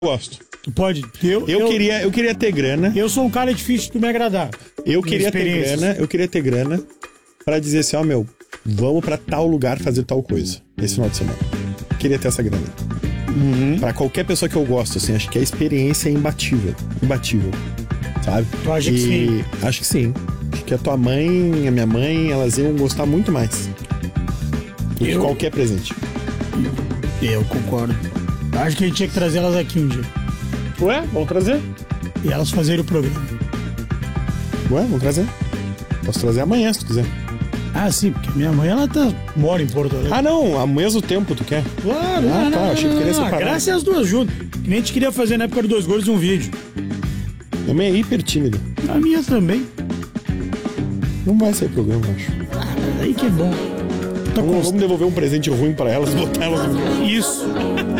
gosto. Tu pode. Eu queria ter grana. Eu sou um cara difícil de me agradar. Eu queria ter grana pra dizer assim, ó, meu, vamos pra tal lugar fazer tal coisa esse final de semana. Queria ter essa grana. Pra qualquer pessoa que eu gosto, assim, acho que a experiência é imbatível, sabe? Tu acha que sim? Acho que sim. Acho que a tua mãe, a minha mãe, elas iam gostar muito mais do que qualquer presente. Eu concordo. Acho que a gente tinha que trazer elas aqui um dia. Ué, vamos trazer? E elas fazerem o programa. Ué, vamos trazer. Posso trazer amanhã, se tu quiser. Ah, sim, porque minha mãe, mora em Porto Alegre. Ah, não, ao mesmo tempo tu quer? Claro, tá, achei que queria separar. Graças às duas juntas. Que nem a gente queria fazer na época do Dois Gordos um vídeo. Minha mãe é hiper tímida. A minha também. Não vai sair programa, eu acho. Aí que é bom. Vamos devolver um presente ruim pra elas, botar elas no... Isso.